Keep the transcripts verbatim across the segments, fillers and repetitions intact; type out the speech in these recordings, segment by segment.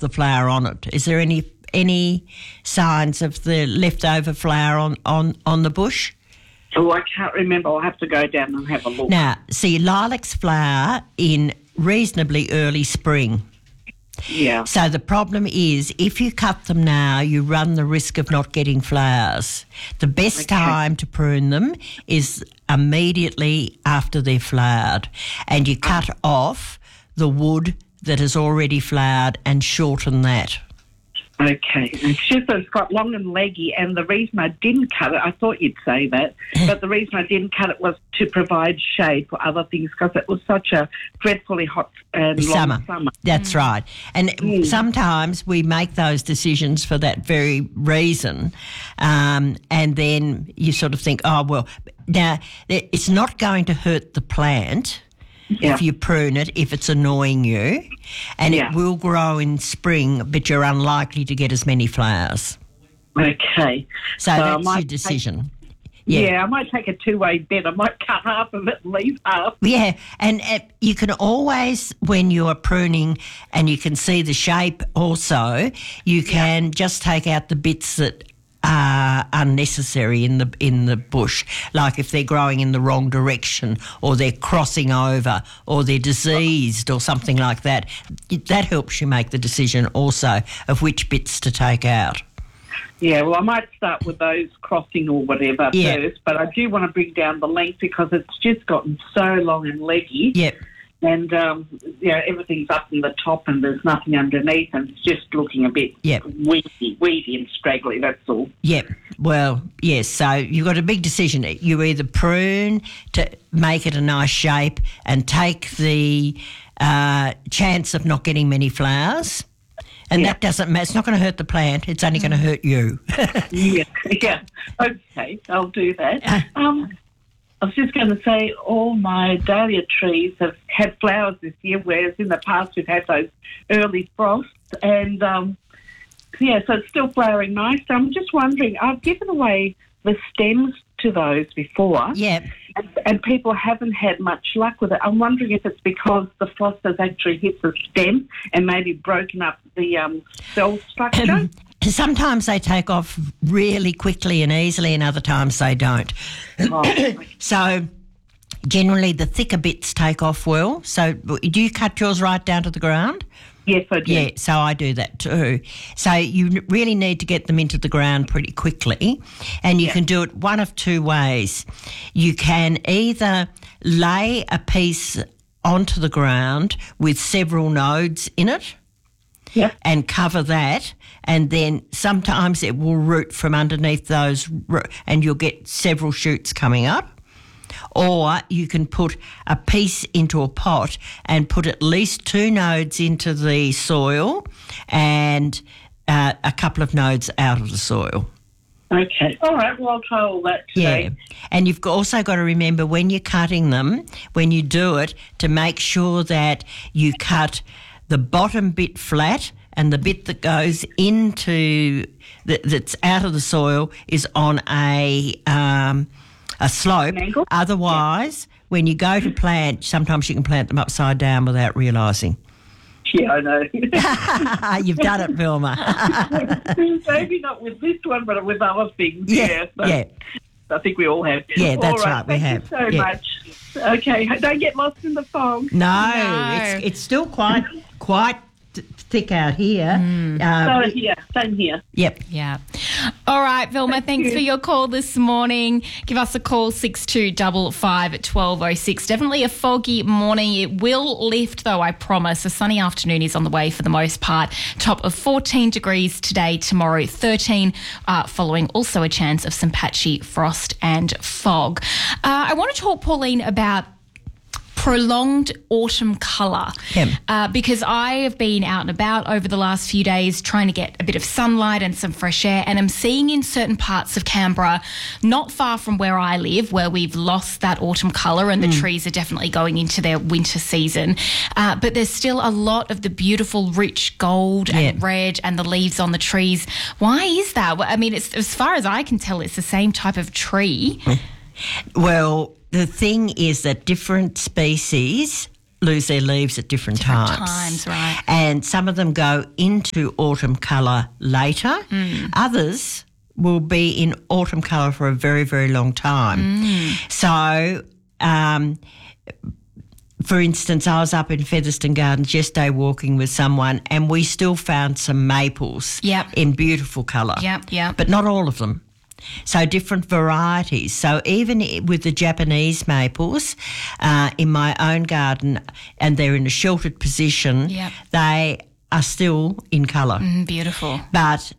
the flower on it. Is there any any signs of the leftover flower on, on, on the bush? Oh, I can't remember. I'll have to go down and have a look. Now, see, lilacs flower in reasonably early spring. Yeah. So the problem is if you cut them now, you run the risk of not getting flowers. The best Okay. time to prune them is immediately after they're flowered, and you cut off the wood that has already flowered and shorten that. Okay. And she said it's got long and leggy, and the reason I didn't cut it, I thought you'd say that, but the reason I didn't cut it was to provide shade for other things because it was such a dreadfully hot and Summer. long summer. That's right. And Mm. sometimes we make those decisions for that very reason. Um, and then you sort of think, oh, well, now it's not going to hurt the plant Yeah. if you prune it, if it's annoying you. And Yeah. it will grow in spring, but you're unlikely to get as many flowers. Okay. So, So I that's might your take- decision. Yeah. I might take a two-way bet. I might cut half of it and leave half. Yeah, and uh, you can always, when you are pruning and you can see the shape also, you can just take out the bits that are unnecessary in the in the bush, like if they're growing in the wrong direction or they're crossing over or they're diseased or something like that. That helps you make the decision also of which bits to take out. Yeah, well, I might start with those crossing or whatever Yeah. first, but I do want to bring down the length because it's just gotten so long and leggy. Yep. And, um, you know, everything's up in the top and there's nothing underneath and it's just looking a bit Yep. weedy, weedy and straggly, that's all. Yep. Well, yes. So you've got a big decision. You either prune to make it a nice shape and take the uh, chance of not getting many flowers, and Yeah. that doesn't matter. It's not going to hurt the plant. It's only going to hurt you. Yeah, yeah. Okay, I'll do that. Um, I was just going to say all my dahlia trees have had flowers this year, whereas in the past we've had those early frosts. And, um, yeah, so it's still flowering nice. So I'm just wondering, I've given away the stems to those before, Yep. and, and people haven't had much luck with it. I'm wondering if it's because the frost has actually hit the stem and maybe broken up the um, cell structure. Sometimes they take off really quickly and easily, and other times they don't. Oh. So generally the thicker bits take off well. So do you cut yours right down to the ground? Yes, I do. Yeah, so I do that too. So you really need to get them into the ground pretty quickly, and you Yeah. can do it one of two ways. You can either lay a piece onto the ground with several nodes in it, Yeah. and cover that, and then sometimes it will root from underneath those ro- and you'll get several shoots coming up. Or you can put a piece into a pot and put at least two nodes into the soil and uh, a couple of nodes out of the soil. Okay. All right. Well, I'll try all that today. Yeah. And you've also got to remember when you're cutting them, when you do it, to make sure that you cut the bottom bit flat and the bit that goes into, that, that's out of the soil is on a um, a slope. An angle? Otherwise, when you go to plant, sometimes you can plant them upside down without realising. Yeah, I know. You've done it, Vilma. Maybe not with this one, but with other things. Yeah, Yeah. so yeah. I think we all have. Yeah, that's all right, we thank have. you so Yeah. much. Okay, don't get lost in the fog. No, No. It's, it's still quite quite th- thick out here. Uh, So here, same here. Yep. Yeah. All right, Vilma, Thank thanks you. for your call this morning. Give us a call, six two five five, one two oh six. Definitely a foggy morning. It will lift, though, I promise. A sunny afternoon is on the way for the most part. Top of fourteen degrees today, tomorrow thirteen, uh, following also a chance of some patchy frost and fog. Uh, I want to talk, Pauline, about prolonged autumn colour, Yep. uh, because I have been out and about over the last few days trying to get a bit of sunlight and some fresh air, and I'm seeing in certain parts of Canberra, not far from where I live, where we've lost that autumn colour and the trees are definitely going into their winter season, uh, but there's still a lot of the beautiful rich gold Yeah. and red and the leaves on the trees. Why is that? Well, I mean, it's, as far as I can tell, it's the same type of tree. Well, the thing is that different species lose their leaves at different, Different times. times, right. And some of them go into autumn colour later. Mm. Others will be in autumn colour for a very, very long time. Mm. So, um, for instance, I was up in Featherston Gardens yesterday walking with someone, and we still found some maples Yep. in beautiful colour. Yep, yep. But not all of them. So different varieties. So even i- with the Japanese maples uh, in my own garden, and they're in a sheltered position, Yep. they are still in colour. Mm, beautiful. But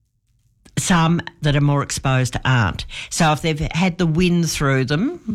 some that are more exposed aren't. So if they've had the wind through them,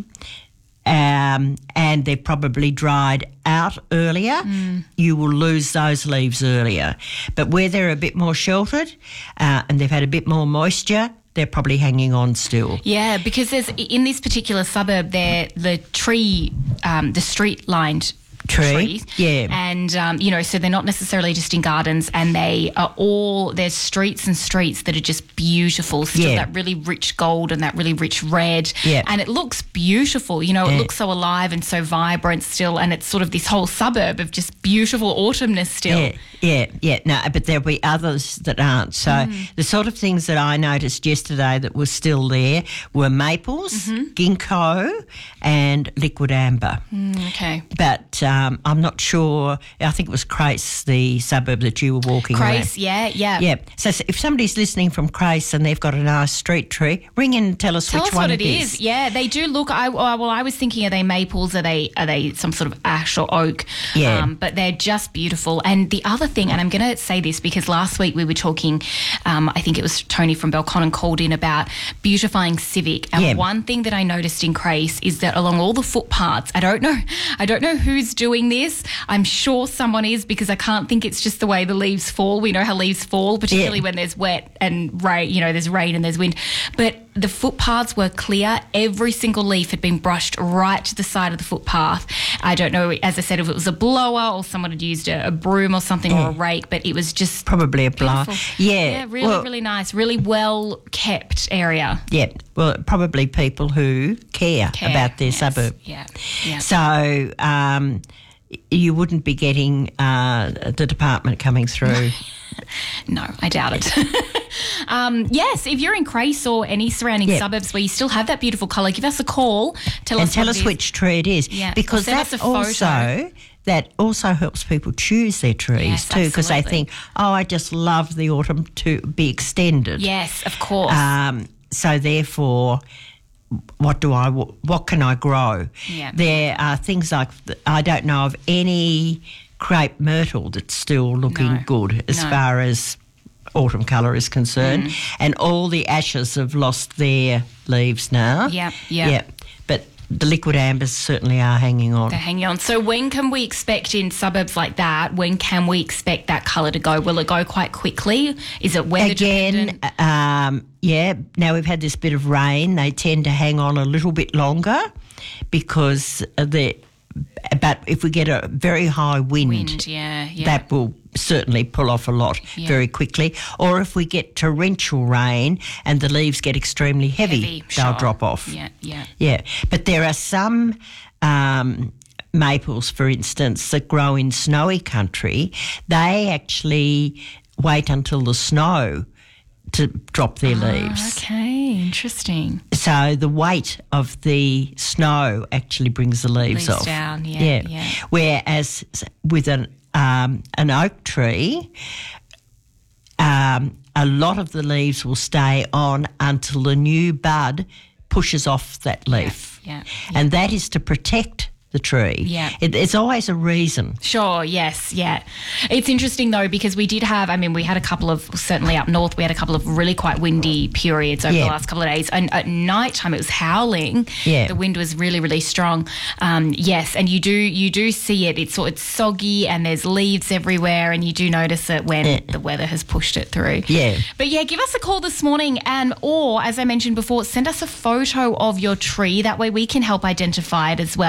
um, and they've probably dried out earlier, you will lose those leaves earlier. But where they're a bit more sheltered uh, and they've had a bit more moisture, they're probably hanging on still. Yeah, because there's in this particular suburb, there the tree, um, the street lined Tree, trees, yeah. and um, you know, so they're not necessarily just in gardens, and they are all there's streets and streets that are just beautiful, still Yeah. that really rich gold and that really rich red, Yeah. and it looks beautiful. You know, it Yeah. looks so alive and so vibrant still, and it's sort of this whole suburb of just beautiful autumnness still. Yeah, yeah, yeah. No, but there'll be others that aren't. So Mm. the sort of things that I noticed yesterday that were still there were maples, Mm-hmm. ginkgo, and liquid amber. Mm, okay. But um, I'm not sure. I think it was Crace, the suburb that you were walking around. Crace, yeah, yeah. Yeah. So s- if somebody's listening from Crace and they've got a nice street tree, ring in and tell us Tell which us one what it is. Yeah, they do look. I well, I was thinking, are they maples? Are they are they some sort of ash or oak? Yeah. Um, but they're just beautiful. And the other thing, and I'm going to say this because last week we were talking. Um, I think it was Tony from Belconnen called in about beautifying Civic. And Yeah. one thing that I noticed in Crace is that along all the footpaths, I don't know, I don't know who's doing this. I'm sure someone is because I can't think it's just the way the leaves fall. We know how leaves fall, particularly Yeah. when there's wet and rain. You know, there's rain and there's wind, but the footpaths were clear. Every single leaf had been brushed right to the side of the footpath. I don't know, as I said, if it was a blower or someone had used a, a broom or something or a rake, but it was just Probably a blower. beautiful. Yeah. Yeah, really, well, really nice, really well kept area. Yeah. Well, probably people who care, Care, about their yes. suburb. Yeah, yeah. So um, you wouldn't be getting uh, the department coming through. No, I doubt it. um, yes, if you're in Crace or any surrounding Yeah. suburbs where you still have that beautiful colour, give us a call. Tell And us tell what us it is. which tree it is. Yeah, or Because send that us a photo. also that also helps people choose their trees Yes, too, because they absolutely. think, oh, I just love the autumn to be extended. Yes, of course. Um, so therefore, what do I? What can I grow? Yeah. There are things like I don't know of any crepe myrtle that's still looking No. good as No. far as autumn colour is concerned, Mm. and all the ashes have lost their leaves now. Yep, yep. Yeah, but the liquid ambers certainly are hanging on. They're hanging on. So when can we expect in suburbs like that, when can we expect that colour to go? Will it go quite quickly? Is it weather Again, dependent? um, yeah, now we've had this bit of rain, they tend to hang on a little bit longer because the but if we get a very high wind, Wind, yeah, yeah. that will certainly pull off a lot Yeah. very quickly. Or if we get torrential rain and the leaves get extremely heavy, Heavy, they'll sure. drop off. Yeah, yeah. Yeah, but there are some um, maples, for instance, that grow in snowy country. They actually wait until the snow to drop their leaves. Okay, interesting. So the weight of the snow actually brings the leaves, Leaves off. down, yeah, yeah. Whereas with an um, an oak tree, um, a lot of the leaves will stay on until the new bud pushes off that leaf. Yeah, And that is to protect the tree. Yeah. It, it's always a reason. Sure, yes, yeah. It's interesting though because we did have, I mean, we had a couple of, certainly up north, we had a couple of really quite windy periods over Yeah. the last couple of days. And at night time it was howling. Yeah. The wind was really, really strong. Um, yes, and you do you do see it. It's sort it's soggy and there's leaves everywhere and you do notice it when Yeah. the weather has pushed it through. Yeah. But yeah, give us a call this morning and or, as I mentioned before, send us a photo of your tree. That way we can help identify it as well.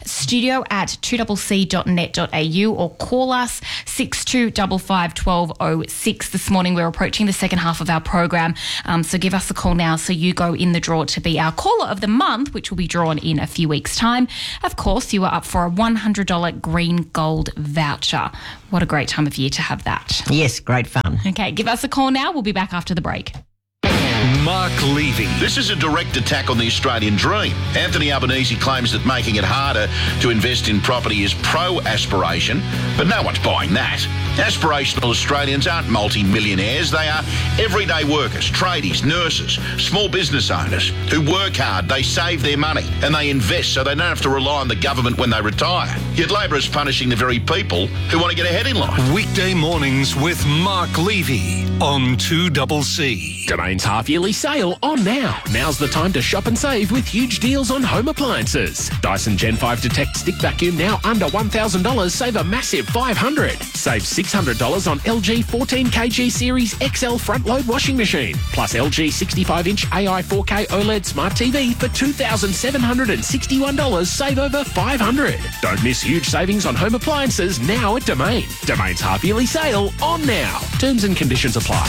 studio at two c c dot net dot a u or call us six two five five, one two zero six. This morning we're approaching the second half of our program, um, so give us a call now so you go in the draw to be our caller of the month, which will be drawn in a few weeks' time. Of course, you are up for a one hundred dollars Green Gold voucher. What a great time of year to have that. Yes, great fun. Okay, give us a call now. We'll be back after the break. Mark Levy. This is a direct attack on the Australian dream. Anthony Albanese claims that making it harder to invest in property is pro-aspiration, but no one's buying that. Aspirational Australians aren't multi-millionaires. They are everyday workers, tradies, nurses, small business owners who work hard, they save their money and they invest so they don't have to rely on the government when they retire. Yet Labor is punishing the very people who want to get ahead in life. Weekday mornings with Mark Levy on two C C. Domain's half-yearly sale on now. Now's the time to shop and save with huge deals on home appliances. Dyson Gen five Detect Stick Vacuum now under one thousand dollars. Save a massive five hundred dollars. Save six hundred dollars on L G fourteen kilogram Series X L front-load washing machine. Plus L G sixty-five inch A I four K OLED Smart T V for two thousand seven hundred sixty-one dollars. Save over five hundred dollars. Don't miss huge savings on home appliances now at Domain. Domain's half-yearly sale on now. Terms and conditions apply.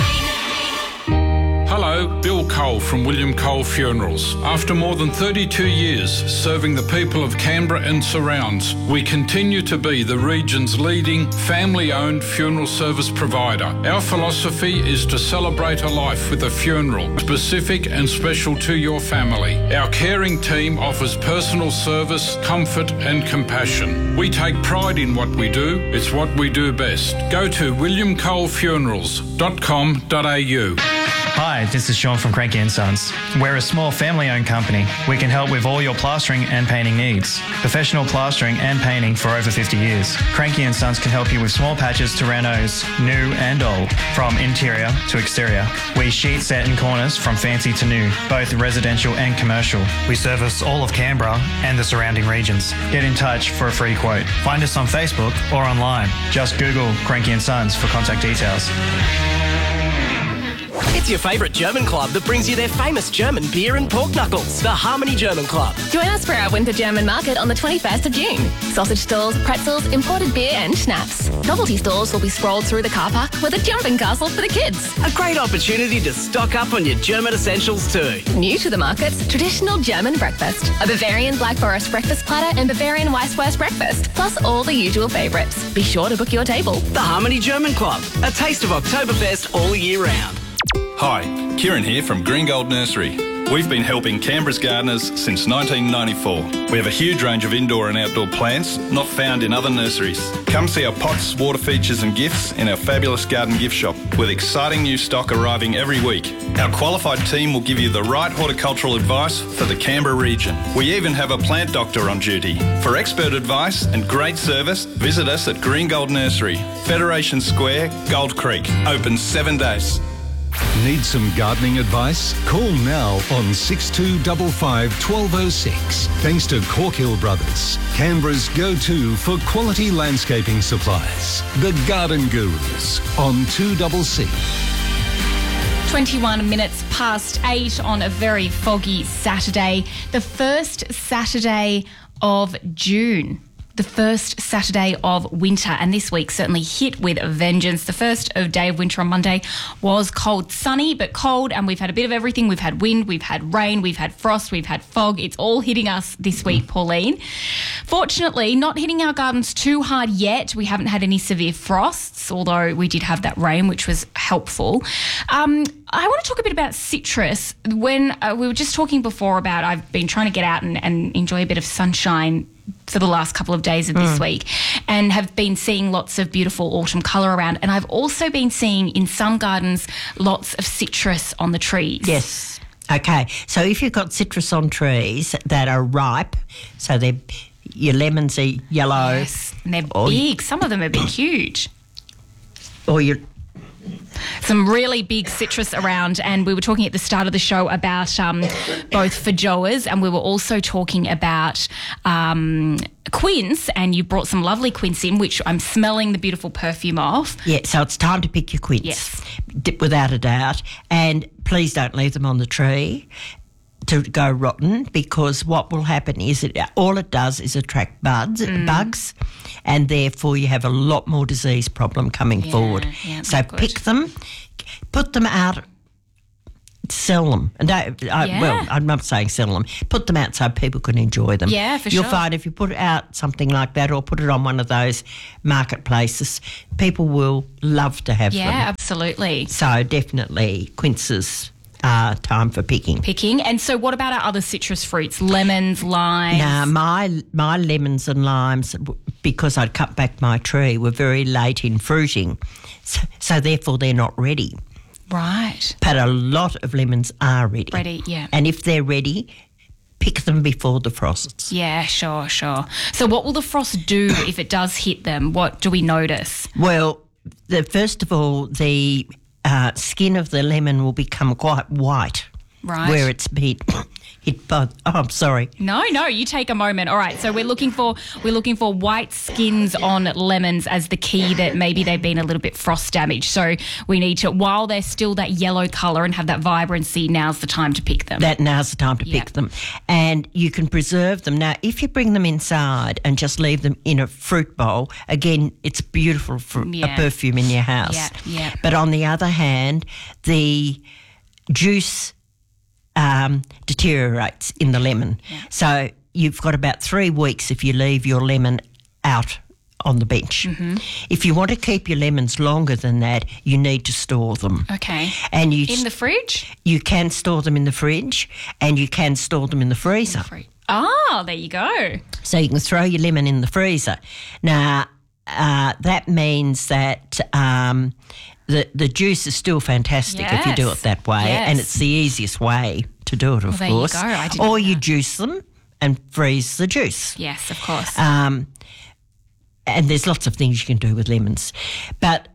Hello, Bill Cole from William Cole Funerals. After more than thirty-two years serving the people of Canberra and surrounds, we continue to be the region's leading family-owned funeral service provider. Our philosophy is to celebrate a life with a funeral, specific and special to your family. Our caring team offers personal service, comfort and compassion. We take pride in what we do. It's what we do best. Go to william cole funerals dot com dot a u. Hi, this is Sean from Cranky and Sons. We're a small family-owned company. We can help with all your plastering and painting needs. Professional plastering and painting for over fifty years. Cranky and Sons can help you with small patches to renos, new and old, from interior to exterior. We sheet set in corners from fancy to new, both residential and commercial. We service all of Canberra and the surrounding regions. Get in touch for a free quote. Find us on Facebook or online. Just Google Cranky and Sons for contact details. It's your favourite German club that brings you their famous German beer and pork knuckles, the Harmony German Club. Join us for our Winter German Market on the twenty-first of June. Sausage stalls, pretzels, imported beer and schnapps. Novelty stores will be sprawled through the car park with a jumping castle for the kids. A great opportunity to stock up on your German essentials too. New to the markets, traditional German breakfast. A Bavarian Black Forest breakfast platter and Bavarian Weisswurst breakfast, plus all the usual favourites. Be sure to book your table. The Harmony German Club, a taste of Oktoberfest all year round. Hi, Kieran here from Green Gold Nursery. We've been helping Canberra's gardeners since nineteen ninety-four. We have a huge range of indoor and outdoor plants not found in other nurseries. Come see our pots, water features and gifts in our fabulous garden gift shop with exciting new stock arriving every week. Our qualified team will give you the right horticultural advice for the Canberra region. We even have a plant doctor on duty. For expert advice and great service, visit us at Green Gold Nursery, Federation Square, Gold Creek. Open seven days. Need some gardening advice? Call now on six two five five, one two zero six. Thanks to Corkhill Brothers, Canberra's go-to for quality landscaping supplies. The Garden Gurus on two C C. twenty-one minutes past eight on a very foggy Saturday. The first Saturday of June. The first Saturday of winter, and this week certainly hit with a vengeance. The first of day of winter on Monday was cold, sunny, but cold, and we've had a bit of everything. We've had wind, we've had rain, we've had frost, we've had fog. It's all hitting us this week, Pauline. Fortunately, not hitting our gardens too hard yet. We haven't had any severe frosts, although we did have that rain, which was helpful. Um, I want to talk a bit about citrus. When uh, we were just talking before about I've been trying to get out and, and enjoy a bit of sunshine for the last couple of days of this mm. week and have been seeing lots of beautiful autumn colour around. And I've also been seeing in some gardens lots of citrus on the trees. Yes. Okay. So if you've got citrus on trees that are ripe, so they're, your lemons are yellow. Yes, and they're big. Some of them are big, huge. Or your... Some really big citrus around, and we were talking at the start of the show about um, both feijoas, and we were also talking about um, quince, and you brought some lovely quince in, which I'm smelling the beautiful perfume of. Yeah, so it's time to pick your quince, yes, without a doubt, and please don't leave them on the tree. to go rotten, because what will happen is it all it does is attract buds, Mm. bugs, and therefore you have a lot more disease problem coming Yeah, forward. yeah, so not good. pick them, put them out, sell them. And don't, I, Yeah. well, I'm not saying sell them. Put them out so people can enjoy them. Yeah, for You'll sure. find if you put out something like that or put it on one of those marketplaces, people will love to have Yeah, them. absolutely. So definitely quinces are time for picking. Picking. And so what about our other citrus fruits? Lemons, limes? Now, my my lemons and limes, because I'd cut back my tree, were very late in fruiting, so, so therefore they're not ready. Right. But a lot of lemons are ready. Ready, yeah. And if they're ready, pick them before the frosts. Yeah, sure, sure. So what will the frost do if it does hit them? What do we notice? Well, the, first of all, the uh, skin of the lemon will become quite white. Right. Where it's been hit by. Oh, I'm sorry. No, no, you take a moment. All right, so we're looking for we're looking for white skins on lemons as the key that maybe they've been a little bit frost damaged. So we need to, while they're still that yellow colour and have that vibrancy, now's the time to pick them. That now's the time to Yeah. pick them. And you can preserve them. Now, if you bring them inside and just leave them in a fruit bowl, again, it's beautiful for Yeah. a perfume in your house. Yeah, yeah. But on the other hand, the juice um, deteriorates in the lemon. So you've got about three weeks if you leave your lemon out on the bench. Mm-hmm. If you want to keep your lemons longer than that, you need to store them. Okay. And you In the fridge? you can store them in the fridge, and you can store them in the freezer. Oh, there you go. So you can throw your lemon in the freezer. Now, uh, that means that um, the the juice is still fantastic if you do Yes. it that way, Yes. and it's the easiest way to do it, of Well, there you course. go. I didn't Or know you juice them and freeze the juice. Yes, of course. Um, and there's lots of things you can do with lemons. But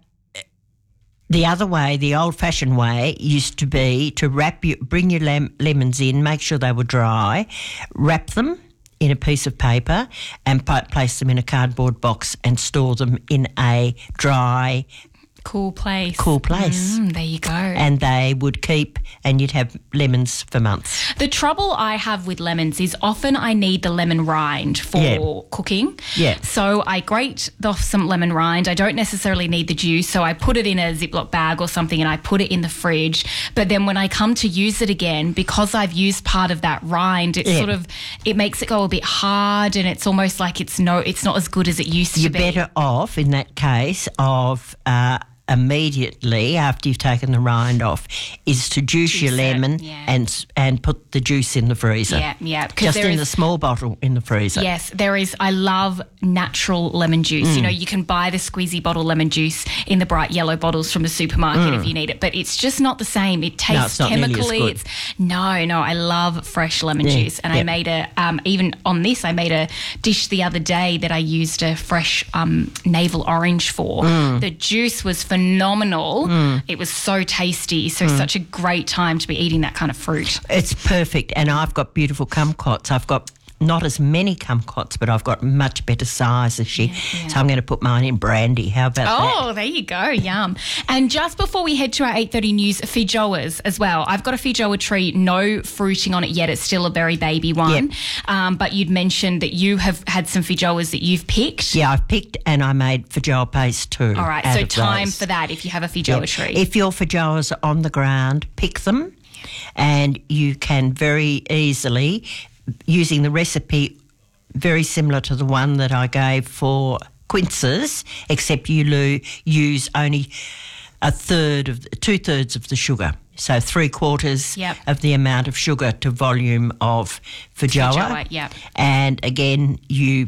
the other way, the old-fashioned way, used to be to wrap you, bring your lem- lemons in, make sure they were dry, wrap them in a piece of paper and pa- place them in a cardboard box and store them in a dry, cool place. cool place. Mm, there you go. And they would keep, and you'd have lemons for months. The trouble I have with lemons is often I need the lemon rind for Yeah. cooking. Yeah. So I grate off some lemon rind. I don't necessarily need the juice, so I put it in a Ziploc bag or something and I put it in the fridge. But then when I come to use it again, because I've used part of that rind, it Yeah. sort of it makes it go a bit hard, and it's almost like it's no, it's not as good as it used You're to be. better off in that case of uh, immediately after you've taken the rind off is to juice, Juice your it, lemon yeah. and and put the juice in the freezer. Yeah, yeah, 'cause Just there in is- the small bottle in the freezer. Yes, there is. I love natural lemon juice. Mm. You know, you can buy the squeezy bottle lemon juice in the bright yellow bottles from the supermarket Mm. if you need it, but it's just not the same. It tastes No, it's not nearly as chemically. good. It's no, no. I love fresh lemon Yeah, juice, and I yeah. made a um, even on this. I made a dish the other day that I used a fresh um, navel orange for. Mm. The juice was phenomenal. Mm. It was so tasty. So Mm. such a great time to be eating that kind of fruit. It's perfect. And I've got beautiful kumquats. I've got not as many kumquats, but I've got much better size this year. So I'm going to put mine in brandy. How about that? Oh, there you go. Yum. And just before we head to our eight thirty news, feijoas as well. I've got a feijoa tree, no fruiting on it yet. It's still a very baby one. Um, but you'd mentioned that you have had some feijoas that you've picked. Yeah, I've picked and I made feijoa paste too. All right. out So of time those. for that if you have a feijoa Yeah. tree. If your feijoas are on the ground, pick them, and you can very easily, using the recipe very similar to the one that I gave for quinces, except you lo- use only a third of two thirds of the sugar. So three quarters Yep. of the amount of sugar to volume of feijoa. Feijoa, yep. And again, you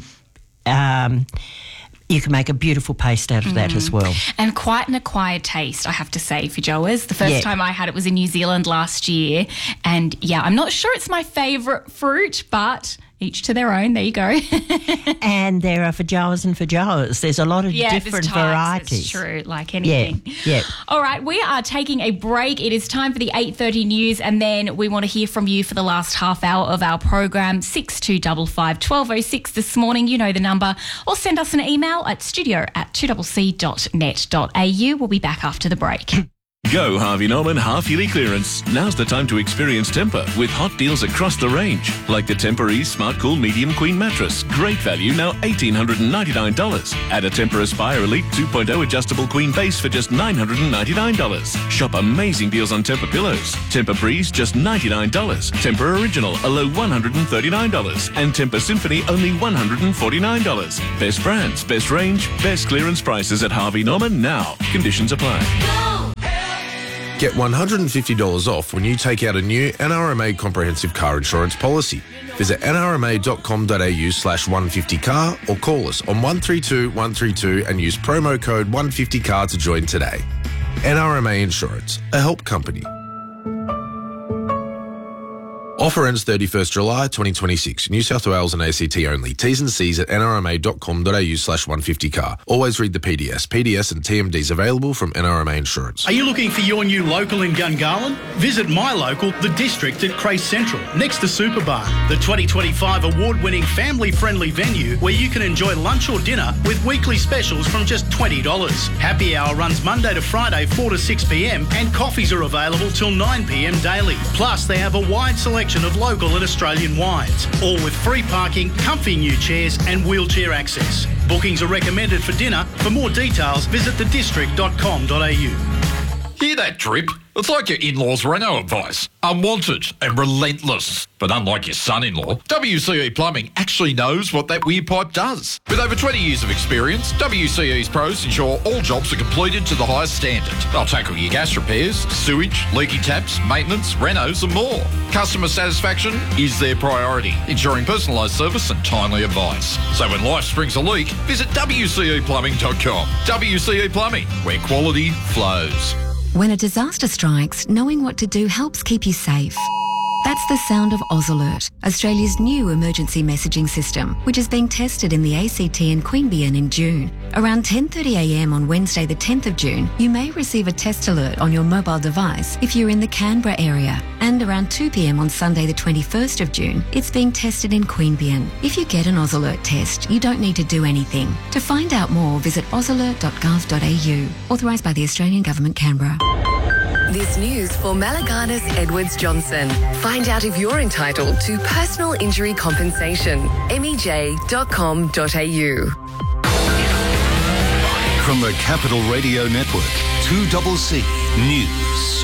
um, you can make a beautiful paste out of that as well. And quite an acquired taste, I have to say, feijoas. The first Yeah. time I had it was in New Zealand last year. And yeah, I'm not sure it's my favourite fruit, but each to their own. There you go. And there are feijoas and feijoas. There's a lot of yeah, different there's types, varieties. It's true, like Yeah, anything. yeah. All right, we are taking a break. It is time for the eight thirty news, and then we want to hear from you for the last half hour of our program, six two five five, one two oh six this morning. You know the number. Or send us an email at studio at two c c dot net dot a u. We'll be back after the break. Go Harvey Norman half-yearly clearance. Now's the time to experience Tempur with hot deals across the range. Like the Tempur Ease Smart Cool Medium Queen Mattress. Great value, now one thousand eight hundred ninety-nine dollars. Add a Tempur Aspire Elite two point oh adjustable queen base for just nine hundred ninety-nine dollars. Shop amazing deals on Tempur pillows. Tempur Breeze, just ninety-nine dollars. Tempur Original, a low one hundred thirty-nine dollars. And Tempur Symphony, only one hundred forty-nine dollars. Best brands, best range, best clearance prices at Harvey Norman now. Conditions apply. Get one hundred fifty dollars off when you take out a new N R M A comprehensive car insurance policy. Visit nrma.com.au slash 150car or call us on one three two one three two and use promo code one fifty car to join today. N R M A Insurance, a help company. Offer ends thirty-first July twenty twenty-six. New South Wales and A C T only. T's and C's at nrma.com.au slash 150car. Always read the P D S. P D S and T M Ds available from N R M A Insurance. Are you looking for your new local in Gungahlin? Visit my local, The District at Crace Central, next to Superbar, the twenty twenty-five award-winning family-friendly venue where you can enjoy lunch or dinner with weekly specials from just twenty dollars. Happy hour runs Monday to Friday, four to six p m, and coffees are available till nine p m daily. Plus, they have a wide selection of local and Australian wines, all with free parking, comfy new chairs and wheelchair access. Bookings are recommended for dinner. For more details, visit the district dot com dot a u. Hear that drip? It's like your in-laws' Renault advice. Unwanted and relentless. But unlike your son-in-law, W C E Plumbing actually knows what that weird pipe does. With over twenty years of experience, W C E's pros ensure all jobs are completed to the highest standard. They'll tackle your gas repairs, sewage, leaky taps, maintenance, renos and more. Customer satisfaction is their priority, ensuring personalised service and timely advice. So when life springs a leak, visit w c e plumbing dot com. W C E Plumbing, where quality flows. When a disaster strikes, knowing what to do helps keep you safe. That's the sound of AusAlert, Australia's new emergency messaging system, which is being tested in the A C T and Queanbeyan in June. Around ten thirty a m on Wednesday the tenth of June, you may receive a test alert on your mobile device if you're in the Canberra area. And around two p m on Sunday the twenty-first of June, it's being tested in Queanbeyan. If you get an AusAlert test, you don't need to do anything. To find out more, visit ausalert dot gov dot a u. Authorised by the Australian Government, Canberra. This news for Malagardis Edwards Johnson. Find out if you're entitled to personal injury compensation. m e j dot com dot a u. From the Capital Radio Network, two C C News.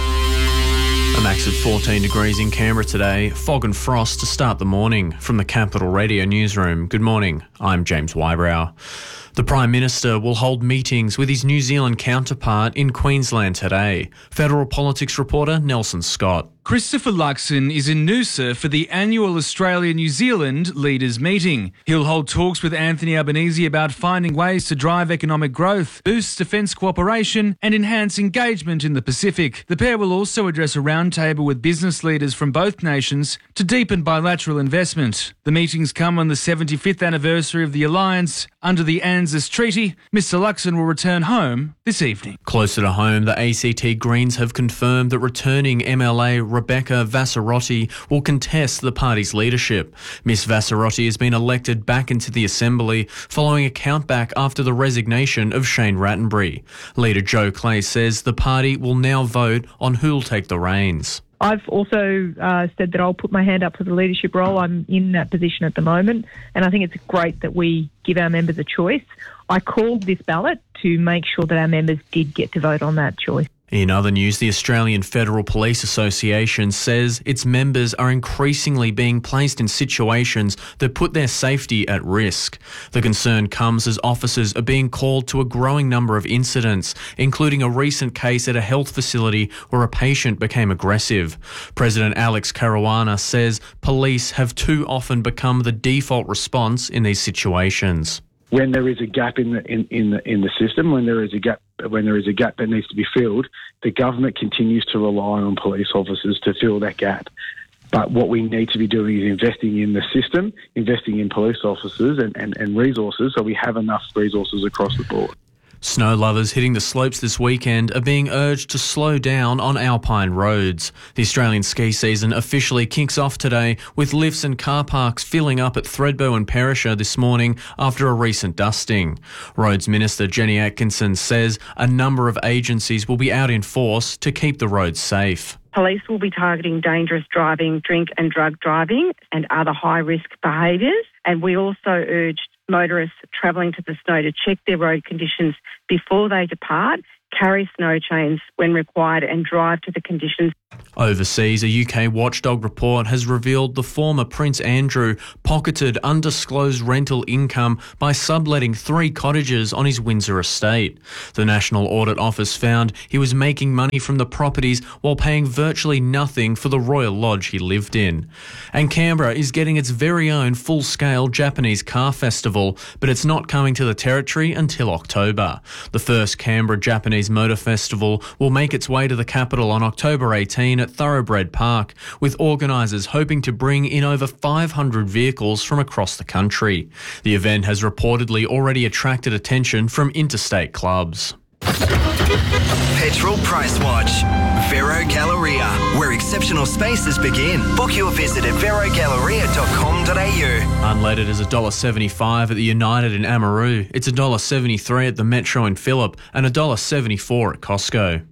A max of fourteen degrees in Canberra today. Fog and frost to start the morning. From the Capital Radio Newsroom, good morning. I'm James Wybrow. The Prime Minister will hold meetings with his New Zealand counterpart in Queensland today. Federal Politics reporter Nelson Scott. Christopher Luxon is in Noosa for the annual Australia-New Zealand Leaders Meeting. He'll hold talks with Anthony Albanese about finding ways to drive economic growth, boost defence cooperation and enhance engagement in the Pacific. The pair will also address a roundtable with business leaders from both nations to deepen bilateral investment. The meetings come on the seventy-fifth anniversary of the alliance. Under the ANZUS Treaty, Mr Luxon will return home this evening. Closer to home, the A C T Greens have confirmed that returning M L A Rebecca Vassarotti will contest the party's leadership. Miss Vassarotti has been elected back into the Assembly following a countback after the resignation of Shane Rattenbury. Leader Joe Clay says the party will now vote on who'll take the reins. I've also uh, said that I'll put my hand up for the leadership role. I'm in that position at the moment, and I think it's great that we give our members a choice. I called this ballot to make sure that our members did get to vote on that choice. In other news, the Australian Federal Police Association says its members are increasingly being placed in situations that put their safety at risk. The concern comes as officers are being called to a growing number of incidents, including a recent case at a health facility where a patient became aggressive. President Alex Caruana says police have too often become the default response in these situations. When there is a gap in the in, in the in the system, when there is a gap when there is a gap that needs to be filled, the government continues to rely on police officers to fill that gap. But what we need to be doing is investing in the system, investing in police officers and, and, and resources so we have enough resources across the board. Snow lovers hitting the slopes this weekend are being urged to slow down on alpine roads. The Australian ski season officially kicks off today, with lifts and car parks filling up at Thredbo and Perisher this morning after a recent dusting. Roads Minister Jenny Atkinson says a number of agencies will be out in force to keep the roads safe. Police will be targeting dangerous driving, drink and drug driving and other high-risk behaviours. And we also urged motorists travelling to the snow to check their road conditions before they depart, carry snow chains when required and drive to the conditions. Overseas, a U K watchdog report has revealed the former Prince Andrew pocketed undisclosed rental income by subletting three cottages on his Windsor estate. The National Audit Office found he was making money from the properties while paying virtually nothing for the Royal Lodge he lived in. And Canberra is getting its very own full-scale Japanese car festival, but it's not coming to the Territory until October. The first Canberra Japanese Motor Festival will make its way to the capital on October eighteenth at Thoroughbred Park, with organisers hoping to bring in over five hundred vehicles from across the country. The event has reportedly already attracted attention from interstate clubs. Petrol Price Watch. Vero Galleria, where exceptional spaces begin. Book your visit at vero galleria dot com dot a u. Unleaded is one dollar seventy-five at the United in Amaroo. It's one dollar seventy-three at the Metro in Phillip and one dollar seventy-four at Costco.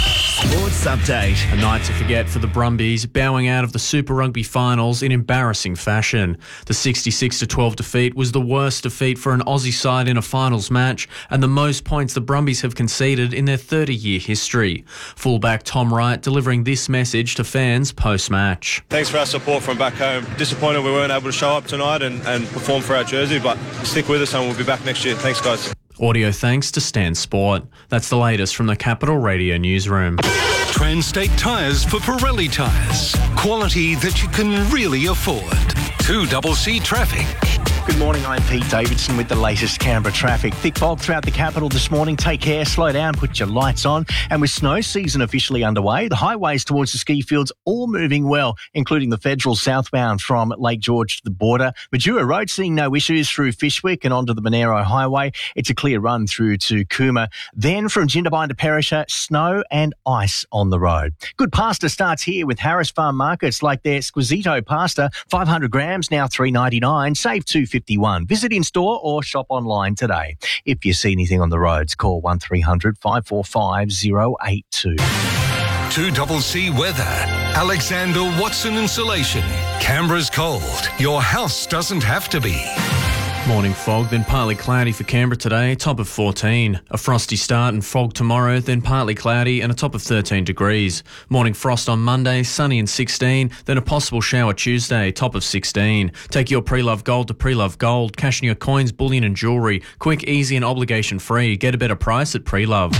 Sports Update. A night to forget for the Brumbies, bowing out of the Super Rugby finals in embarrassing fashion. The sixty-six to twelve defeat was the worst defeat for an Aussie side in a finals match and the most points the Brumbies have conceded in their thirty-year history. Fullback Tom Wright delivering this message to fans post-match. Thanks for our support from back home. Disappointed we weren't able to show up tonight and, and perform for our jersey, but stick with us and we'll be back next year. Thanks, guys. Audio thanks to Stan Sport. That's the latest from the Capital Radio newsroom. Transtate Tyres for Pirelli tyres. Quality that you can really afford. two C C Traffic. Good morning, I'm Pete Davidson with the latest Canberra traffic. Thick fog throughout the capital this morning. Take care, slow down, put your lights on. And with snow season officially underway, the highways towards the ski fields all moving well, including the Federal southbound from Lake George to the border. Majura Road seeing no issues through Fishwick and onto the Monero Highway. It's a clear run through to Cooma. Then from Jindabyne to Perisher, snow and ice on the road. Good pasta starts here with Harris Farm Markets, like their Squisito pasta, five hundred grams, now three dollars ninety-nine, save two dollars fifty-one. Visit in store or shop online today. If you see anything on the roads, call one three hundred five four five zero eight two. two C C Weather. Alexander Watson Insulation. Canberra's cold. Your house doesn't have to be. Morning fog, then partly cloudy for Canberra today, top of fourteen. A frosty start and fog tomorrow, then partly cloudy and a top of thirteen degrees. Morning frost on Monday, sunny and sixteen, then a possible shower Tuesday, top of sixteen. Take your Pre-Love Gold to Pre-Love Gold. Cash in your coins, bullion and jewellery. Quick, easy and obligation free. Get a better price at Pre-Love.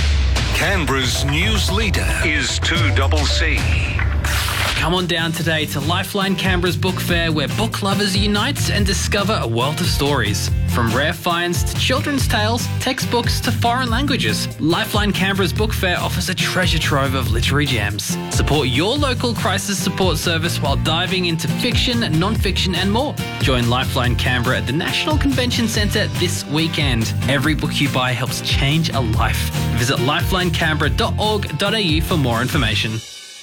Canberra's news leader is two C C. Come on down today to Lifeline Canberra's book fair, where book lovers unite and discover a world of stories. From rare finds to children's tales, textbooks to foreign languages, Lifeline Canberra's book fair offers a treasure trove of literary gems. Support your local crisis support service while diving into fiction, non-fiction and more. Join Lifeline Canberra at the National Convention Centre this weekend. Every book you buy helps change a life. Visit lifeline canberra dot org dot a u for more information.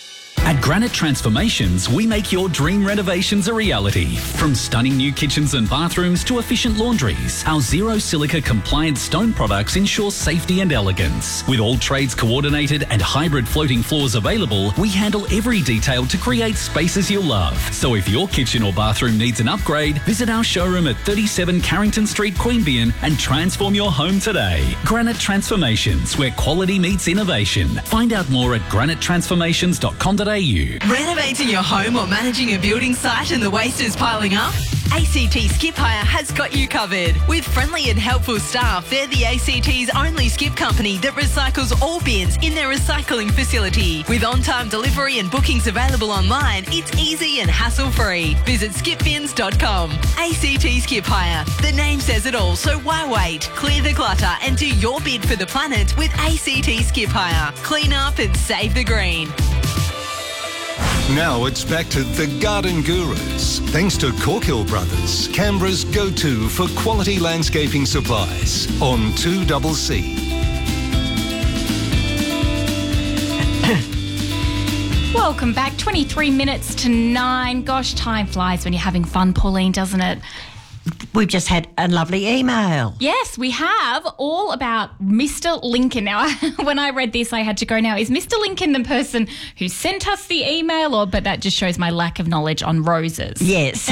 At Granite Transformations, we make your dream renovations a reality. From stunning new kitchens and bathrooms to efficient laundries, our zero silica compliant stone products ensure safety and elegance. With all trades coordinated and hybrid floating floors available, we handle every detail to create spaces you'll love. So if your kitchen or bathroom needs an upgrade, visit our showroom at thirty-seven Carrington Street, Queanbeyan and transform your home today. Granite Transformations, where quality meets innovation. Find out more at granite transformations dot com dot a u. Renovating your home or managing a building site and the waste is piling up? A C T Skip Hire has got you covered. With friendly and helpful staff, they're the A C T's only skip company that recycles all bins in their recycling facility. With on-time delivery and bookings available online, it's easy and hassle-free. Visit skip bins dot com. A C T Skip Hire. The name says it all, so why wait? Clear the clutter and do your bid for the planet with A C T Skip Hire. Clean up and save the green. Now it's back to the Garden Gurus, thanks to Corkhill Brothers, Canberra's go-to for quality landscaping supplies on two C C. Welcome back. twenty-three minutes to nine. Gosh, time flies when you're having fun, Pauline, doesn't it? We've just had a lovely email. Yes, we have, all about Mister Lincoln. Now, when I read this, I had to go, now, is Mister Lincoln the person who sent us the email, or but that just shows my lack of knowledge on roses? Yes.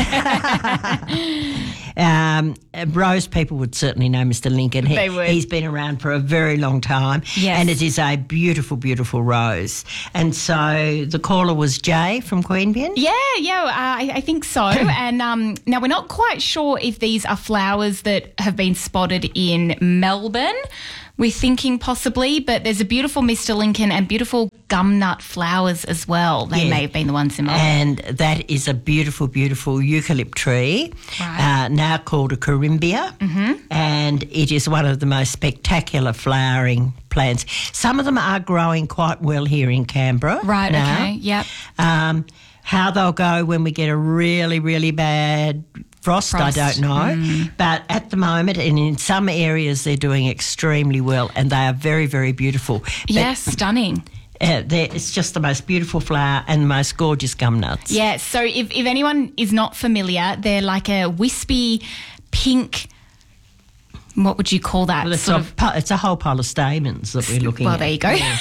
um, rose people would certainly know Mister Lincoln. He, They would. He's been around for a very long time. Yes. And it is a beautiful, beautiful rose. And so the caller was Jay from Queanbeyan? Yeah, yeah, uh, I, I think so. And um, now we're not quite sure if these are flowers that have been spotted in Melbourne. We're thinking possibly, but there's a beautiful Mister Lincoln and beautiful gumnut flowers as well. They Yeah. may have been the ones in Melbourne. And that is a beautiful, beautiful eucalypt tree, Right. uh, now called a corimbia. Mm-hmm. And it is one of the most spectacular flowering plants. Some of them are growing quite well here in Canberra. Right, now. okay, yep. Um, how they'll go when we get a really, really bad frost, Frost, I don't know. mm. But at the moment, and in some areas, they're doing extremely well, and they are very, very beautiful. But, Yes, stunning. Uh, they're- it's just the most beautiful flower and the most gorgeous gumnuts. Yeah, so if, if anyone is not familiar, they're like a wispy pink, what would you call that? Well, it's, Sort a, of- pu- it's a whole pile of stamens that we're looking well, at. there you go. Yeah.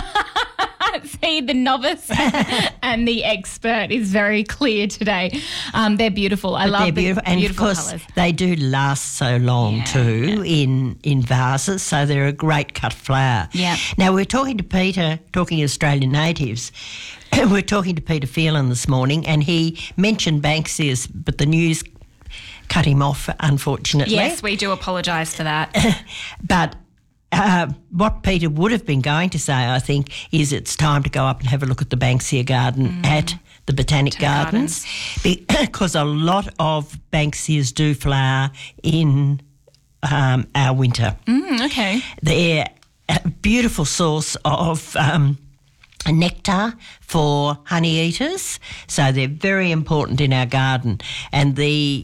See, the novice and the expert is very clear today. Um, they're beautiful. I But love they're the beautiful, and beautiful of course colours. they do last so long too in in vases. So they're a great cut flower. Yeah. Now we're talking to Peter, talking Australian natives. We're talking to Peter Phelan this morning, and he mentioned Banksias, but the news cut him off, unfortunately. Yes, we do apologise for that. But uh, what Peter would have been going to say, I think, is it's time to go up and have a look at the Banksia garden at the Botanic Gardens, because a lot of Banksias do flower in um, our winter. Mm, okay. They're a beautiful source of um, nectar for honey eaters, so they're very important in our garden. And the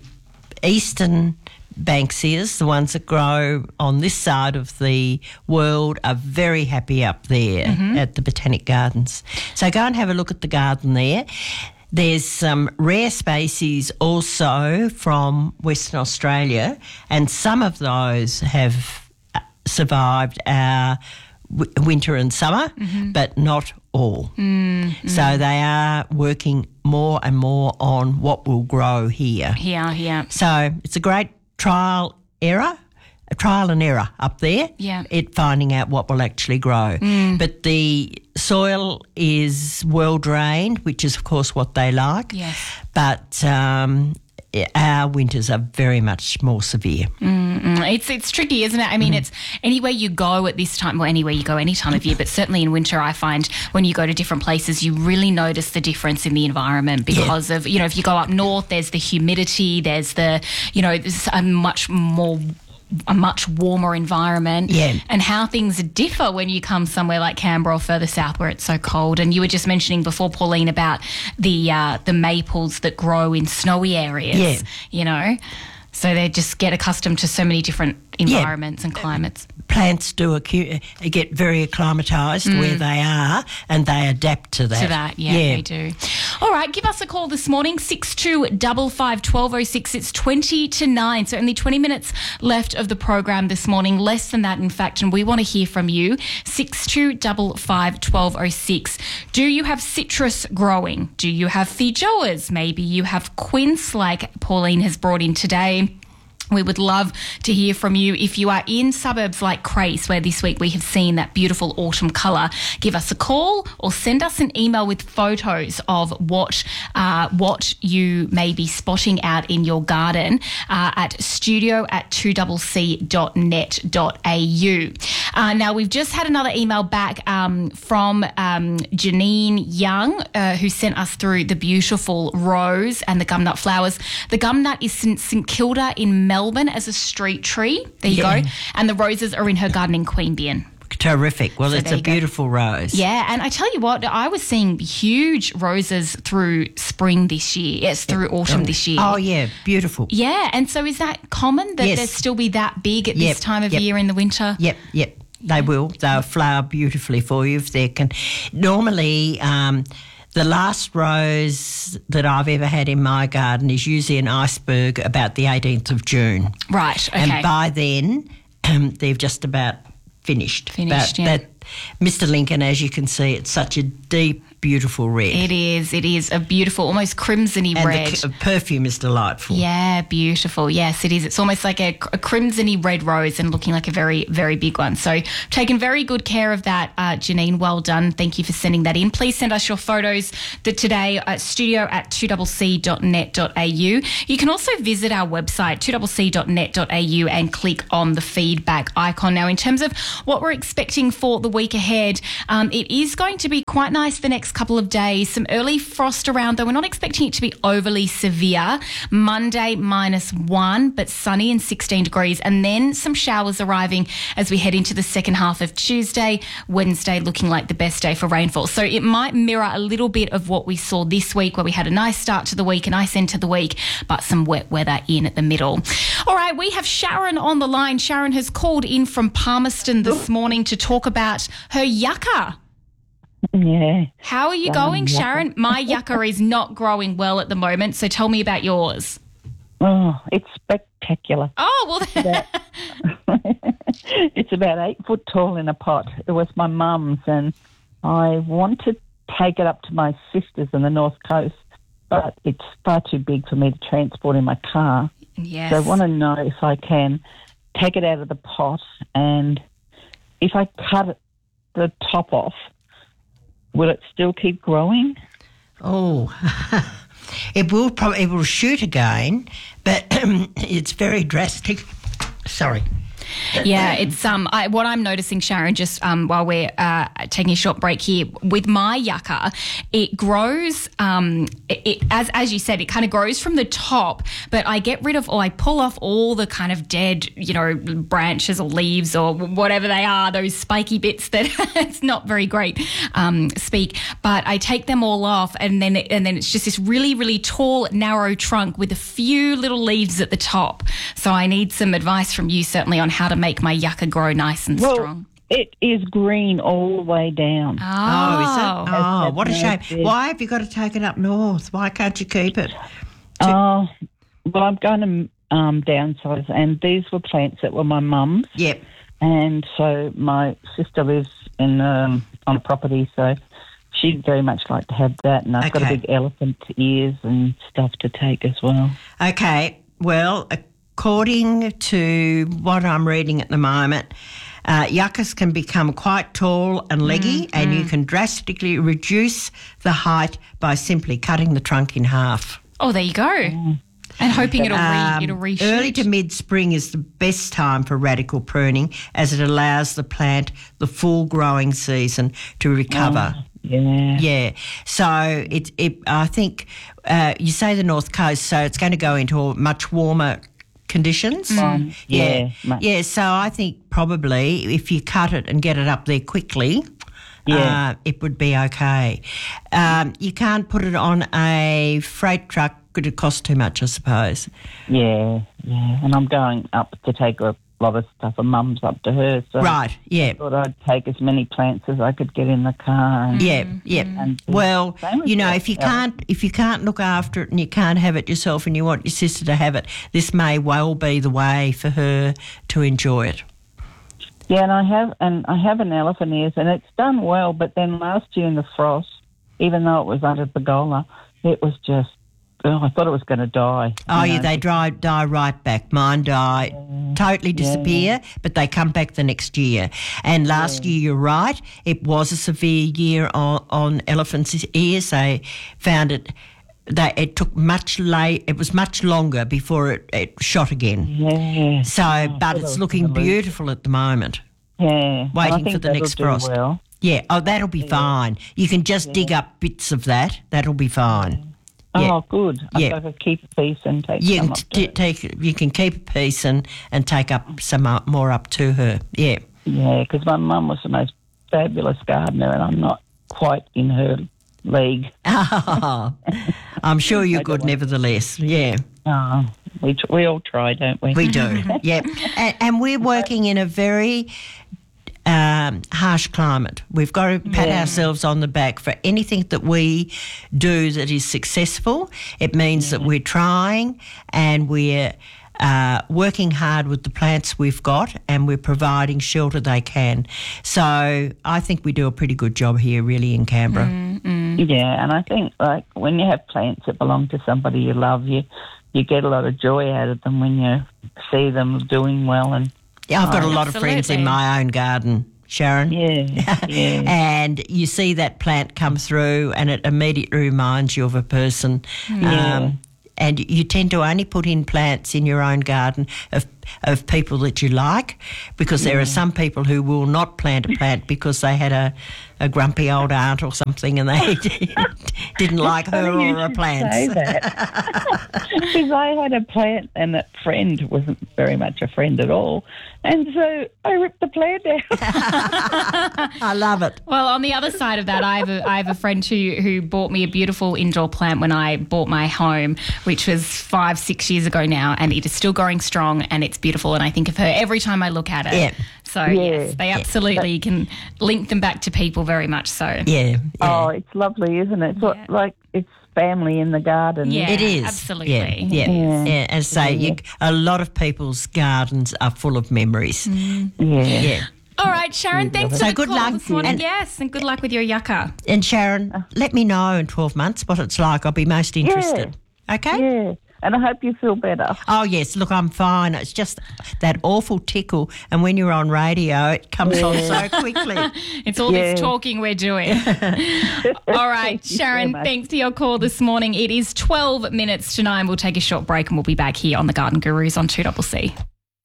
eastern Banksias, the ones that grow on this side of the world, are very happy up there Mhm. at the Botanic Gardens. So go and have a look at the garden there. There's some rare species also from Western Australia, and some of those have uh, survived our w- winter and summer, Mhm. but not all. Mm, So mm. they are working more and more on what will grow here. Here, here. So it's a great trial error, a trial and error up there. Yeah. It finding out what will actually grow. Mm. But the soil is well drained, which is of course what they like. Yes. But um, our winters are very much more severe. Mm-mm. It's it's tricky, isn't it? I mean, Mm. it's anywhere you go at this time, well, anywhere you go any time of year, but certainly in winter, I find when you go to different places, you really notice the difference in the environment because of, you know, if you go up north, there's the humidity, there's the, you know, there's a much more a much warmer environment, Yeah. and how things differ when you come somewhere like Canberra or further south where it's so cold. And you were just mentioning before, Pauline, about the uh, the maples that grow in snowy areas. Yeah. You know, so they just get accustomed to so many different environments and climates. Plants do acu- get very acclimatised Mm. where they are, and they adapt to that. To that, yeah, they do. All right, give us a call this morning, six two five five, one two oh six. It's twenty to nine, so only twenty minutes left of the program this morning, less than that, in fact, and we want to hear from you, six two five five, one two oh six. Do you have citrus growing? Do you have feijoas? Maybe you have quince like Pauline has brought in today. We would love to hear from you. If you are in suburbs like Crace, where this week we have seen that beautiful autumn colour, give us a call or send us an email with photos of what uh, what you may be spotting out in your garden uh, at studio at two c c dot net dot a u. Uh, now, we've just had another email back um, from um, Janine Young, uh, who sent us through the beautiful rose and the gumnut flowers. The gumnut is in St Kilda in Melbourne as a street tree. There you Yeah. go. And the roses are in her garden in Queanbeyan. Terrific. Well, So it's there a you go. beautiful rose. Yeah, and I tell you what, I was seeing huge roses through spring this year. Yes, through autumn this year. Oh, yeah, beautiful. Yeah, and so is that common that Yes. there still be that big at Yep, this time of yep. year in the winter? Yep, yep. They will. They'll flower beautifully for you if they can. Normally, um, the last rose that I've ever had in my garden is usually an iceberg about the eighteenth of June. Right, okay. And by then, um, they've just about finished. Finished, but yeah. That, Mister Lincoln, as you can see, it's such a deep, beautiful red. It is. It is a beautiful, almost crimson-y and red. the c- perfume is delightful. Yeah, beautiful. Yes, it is. It's almost like a, a crimson-y red rose and looking like a very, very big one. So taken very good care of that, uh, Janine. Well done. Thank you for sending that in. Please send us your photos that today at studio at two c c dot net dot a u. You can also visit our website, two c c dot net dot a u, and click on the feedback icon. Now, in terms of what we're expecting for the week ahead, um, it is going to be quite nice the next couple of days. Some early frost around, though we're not expecting it to be overly severe. Monday minus one, but sunny and sixteen degrees, and then some showers arriving as we head into the second half of Tuesday. Wednesday looking like the best day for rainfall. So it might mirror a little bit of what we saw this week, where we had a nice start to the week, a nice end to the week, but some wet weather in at the middle. All right, we have Sharon on the line. Sharon has called in from Palmerston this morning to talk about her yucca. Yeah. How are you Um, going, yucca. Sharon? My yucca is not growing well at the moment, so tell me about yours. Oh, it's spectacular. Oh, well, It's about eight foot tall in a pot. It was my mum's, and I want to take it up to my sister's in the North Coast, but it's far too big for me to transport in my car. Yes. So I want to know if I can take it out of the pot, and if I cut it, the top off, will it still keep growing? Oh, it will probably it will shoot again, but it's very drastic. Sorry. Yeah, it's um. I, what I'm noticing, Sharon, just um, while we're uh, taking a short break here, with my yucca, it grows. Um, it, it, as as you said, it kind of grows from the top, but I get rid of, or I pull off all the kind of dead, you know, branches or leaves or whatever they are, those spiky bits that it's not very great um, speak. But I take them all off, and then it, and then it's just this really really tall, narrow trunk with a few little leaves at the top. So I need some advice from you, certainly, on how to make my yucca grow nice and well, strong. It is green all the way down. Oh, is it? Oh, what a no shame. big- Why have you got to take it up north? Why can't you keep it? Oh, well, I'm going to um, downsize, and these were plants that were my mum's. Yep. And so my sister lives in um, on a property, so she'd very much like to have that, and I've got a Okay. big elephant ears and stuff to take as well. Okay, well, according to what I'm reading at the moment, uh, yuccas can become quite tall and leggy, Mm, and mm. you can drastically reduce the height by simply cutting the trunk in half. Oh, there you go. And hoping it'll re, Um, it'll reshoot. Early to mid-spring is the best time for radical pruning, as it allows the plant the full growing season to recover. Oh, yeah. Yeah. So it, it I think uh, you say the North Coast, so it's going to go into much warmer conditions. Mm. Yeah. Yeah, much. Yeah. So I think probably if you cut it and get it up there quickly, Yeah. uh, it would be okay. Um, you can't put it on a freight truck. Could it cost too much, I suppose? Yeah, yeah. And I'm going up to take a lot of stuff of mum's up to her. So Right, yeah. I thought I'd take as many plants as I could get in the car. And, Yeah, yeah. and Well, same with you know, that, if you Ellen. can't if you can't look after it and you can't have it yourself, and you want your sister to have it, this may well be the way for her to enjoy it. Yeah, and I have and I have an elephant ears, and it's done well. But then last year in the frost, even though it was under pergola, it was just oh, I thought it was going to die. Oh, you yeah, know. they dry, die right back. Mine die, totally disappear, but they come back the next year. And last year, you're right, it was a severe year on, on elephants' ears. They found it, they, it took much late, it was much longer before it, it shot again. Yeah. So, Oh, but I thought it's I was looking gonna lose beautiful at the moment. Yeah. And I Waiting think for the that'll next do frost. Well. Yeah, oh, that'll be fine. You can just dig up bits of that. That'll be fine. Yeah. Oh, good. Yeah. I could keep a piece and take You some can up t- to take. You can keep a piece and, and take up some up, more up to her. Yeah. Yeah, because my mum was the most fabulous gardener, and I'm not quite in her league. Oh, I'm sure you're good nevertheless, yeah. Oh, we, we all try, don't we? We do, yeah. And, and we're working in a very um, harsh climate. We've got to pat Yeah. ourselves on the back for anything that we do that is successful. It means that we're trying and we're uh, working hard with the plants we've got, and we're providing shelter they can. So I think we do a pretty good job here, really, in Canberra. Yeah, and I think, like, when you have plants that belong to somebody you love, you you get a lot of joy out of them when you see them doing well. And Yeah, I've got a Oh, lot of friends in absolutely. my own garden, Sharon. Yeah, yeah. And you see that plant come through and it immediately reminds you of a person. Yeah. And you tend to only put in plants in your own garden of of people that you like, because there Yeah. are some people who will not plant a plant because they had a, a grumpy old aunt or something and they didn't like her Funny you or her should plants. say that. Because I had a plant and that friend wasn't very much a friend at all. And so I ripped the plant out. I love it. Well, on the other side of that, I have a, I have a friend who, who bought me a beautiful indoor plant when I bought my home, which was five, six years ago now, and it is still growing strong and it's beautiful. And I think of her every time I look at it. Yeah. So, Yeah. yes, they absolutely you can link them back to people very much so. Yeah. Oh, it's lovely, isn't it? It's what, like, it's family in the garden. Yeah, It is. absolutely. Yeah, yeah. Yeah. yeah. As I say, you, a lot of people's gardens are full of memories. Yeah. Yeah. All right, Sharon, thanks So for the good call luck. this morning. And- Yes, and good luck with your yucca. And Sharon, let me know in twelve months what it's like. I'll be most interested. Okay? Yeah. And I hope you feel better. Oh, yes. Look, I'm fine. It's just that awful tickle. And when you're on radio, it comes on so quickly. It's all Yeah. this talking we're doing. All right, Thank you so Sharon, much. thanks for your call this morning. It is twelve minutes to nine. We'll take a short break and we'll be back here on the Garden Gurus on two C C.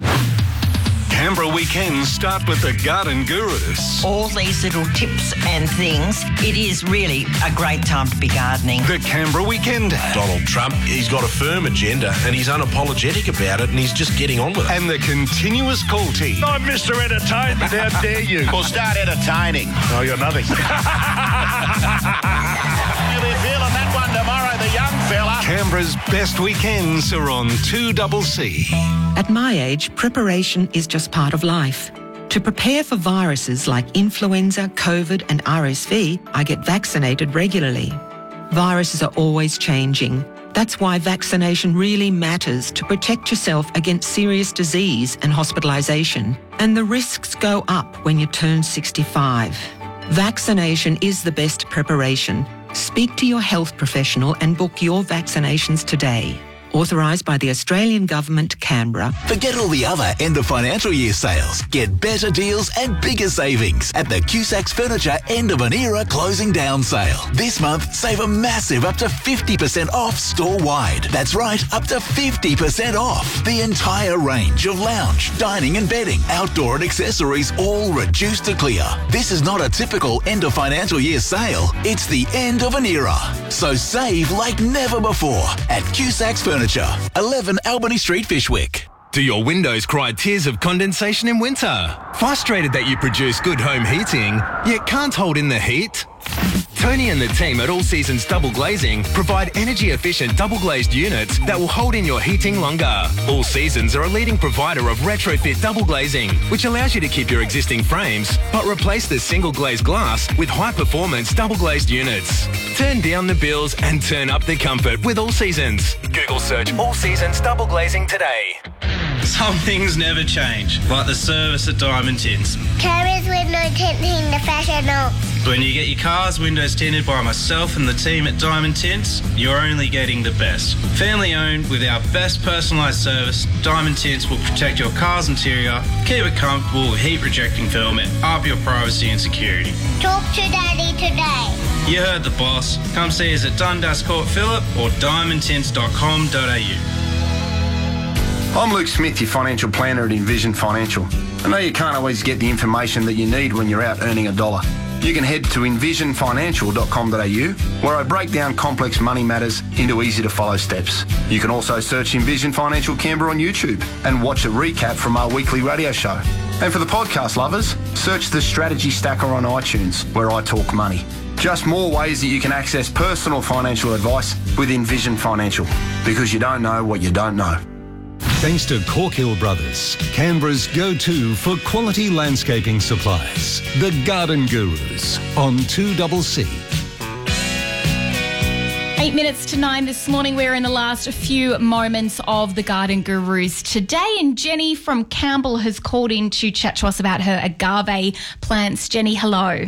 Canberra weekends start with the Garden Gurus. All these little tips and things, it is really a great time to be gardening. The Canberra Weekend. Donald Trump, he's got a firm agenda and he's unapologetic about it and he's just getting on with it. And the continuous call team. I'm Mister Entertainment, how dare you? Well, start entertaining. Oh, you're nothing. You'll be feeling that one tomorrow, the young fella. Canberra's best weekends are on two C C. At my age, preparation is just part of life. To prepare for viruses like influenza, COVID and R S V, I get vaccinated regularly. Viruses are always changing. That's why vaccination really matters to protect yourself against serious disease and hospitalisation. And the risks go up when you turn sixty-five. Vaccination is the best preparation. Speak to your health professional and book your vaccinations today. Authorised by the Australian Government, Canberra. Forget all the other end of financial year sales. Get better deals and bigger savings at the Cusacks Furniture End of an Era Closing Down Sale. This month, save a massive up to fifty percent off store-wide. That's right, up to fifty percent off. The entire range of lounge, dining and bedding, outdoor and accessories all reduced to clear. This is not a typical end of financial year sale. It's the end of an era. So save like never before at Cusacks Furniture. eleven Albany Street, Fishwick. Do your windows cry tears of condensation in winter? Frustrated that you produce good home heating, yet can't hold in the heat? Tony and the team at All Seasons Double Glazing provide energy-efficient double-glazed units that will hold in your heating longer. All Seasons are a leading provider of retrofit double glazing, which allows you to keep your existing frames, but replace the single-glazed glass with high-performance double-glazed units. Turn down the bills and turn up the comfort with All Seasons. Google search All Seasons Double Glazing today. Some things never change, like the service at Diamond Tints. Carers window tinting professional. When you get your car's windows tinted by myself and the team at Diamond Tints, you're only getting the best. Family owned with our best personalised service, Diamond Tints will protect your car's interior, keep it comfortable with heat rejecting film and up your privacy and security. Talk to Daddy today. You heard the boss. Come see us at Dundas Court Phillip or diamond tints dot com dot a u. I'm Luke Smith, your financial planner at Envision Financial. I know you can't always get the information that you need when you're out earning a dollar. You can head to envision financial dot com dot a u, where I break down complex money matters into easy to follow steps. You can also search Envision Financial Canberra on YouTube and watch a recap from our weekly radio show. And for the podcast lovers, search the Strategy Stacker on iTunes, where I talk money. Just more ways that you can access personal financial advice with Envision Financial, because you don't know what you don't know. Thanks to Corkhill Brothers, Canberra's go-to for quality landscaping supplies. The Garden Gurus on two C C. Eight minutes to nine this morning. We're in the last few moments of the Garden Gurus today, and Jenny from Campbell has called in to chat to us about her agave plants. Jenny, hello.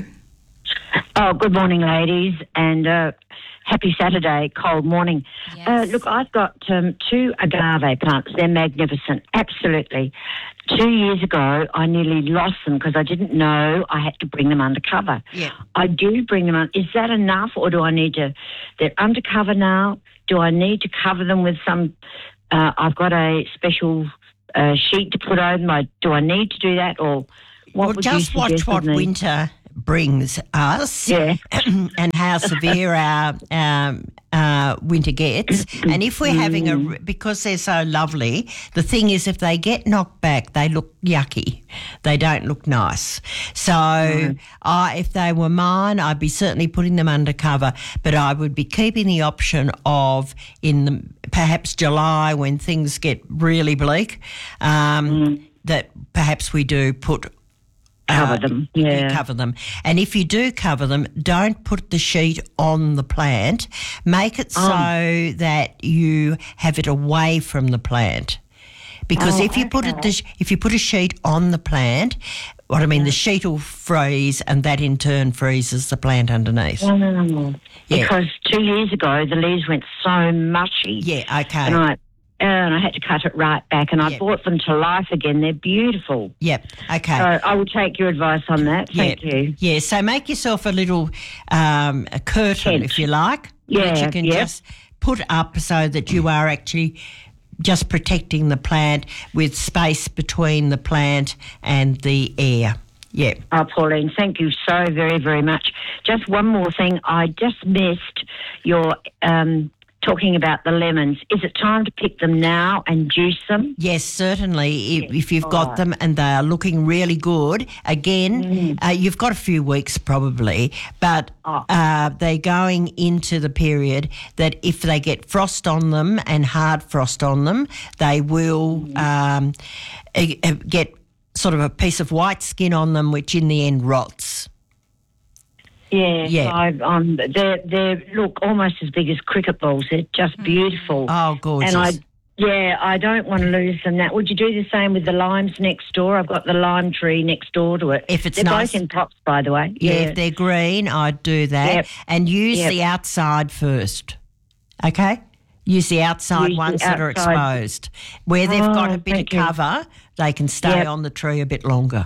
Oh, good morning, ladies, and uh, happy Saturday, cold morning. Yes. Uh, look, I've got um, two agave plants. They're magnificent, absolutely. Two years ago, I nearly lost them because I didn't know I had to bring them undercover. Yeah. I do bring them on. Is that enough, or do I need to? They're undercover now. Do I need to cover them with some? Uh, I've got a special uh, sheet to put over them. I, do I need to do that, or what Well, would just you watch suggest what of me? winter brings us, Yeah. and how severe our um, uh, winter gets. And if we're having a, because they're so lovely, the thing is, if they get knocked back, they look yucky. They don't look nice. So Mm. I, if they were mine, I'd be certainly putting them under cover, but I would be keeping the option of in the, perhaps July, when things get really bleak, um, that perhaps we do put Cover Uh, them, you yeah. cover them. And if you do cover them, don't put the sheet on the plant. Make it Oh. so that you have it away from the plant. Because Oh, if you put it, okay. the, if you put a sheet on the plant, what I mean, the sheet will freeze, and that in turn freezes the plant underneath. Mm. Yeah. Because two years ago, the leaves went so mushy. Yeah, okay. And I, uh, and I had to cut it right back, and I brought them to life again. They're beautiful. Yep, okay. So I will take your advice on that. Thank yeah. you. Yeah, so make yourself a little um, a curtain, Tent. if you like, Yeah, that you can yeah. just put up so that you are actually just protecting the plant with space between the plant and the air. Yeah. Oh, Pauline, thank you so very, very much. Just one more thing. I just missed your um, talking about the lemons. Is it time to pick them now and juice them? Yes, certainly. If, if you've All got right. them and they are looking really good, again, Mm. uh, you've got a few weeks probably, but Oh. uh, they're going into the period that if they get frost on them and hard frost on them, they will Mm. um, eh, eh, get sort of a piece of white skin on them, which in the end rots. Yeah, Yeah. I, um, they're they look almost as big as cricket balls. They're just beautiful. Oh, gorgeous. And I, yeah, I don't want to lose them. That would you do the same with the limes next door? I've got the lime tree next door to it. If it's they're nice- both in pots, by the way. Yeah, Yeah, if they're green, I'd do that. Yep. And use Yep. the outside first, okay? Use the outside Use the ones that are outside. exposed. Where they've got Oh, a bit of thank you. cover, they can stay Yep. on the tree a bit longer.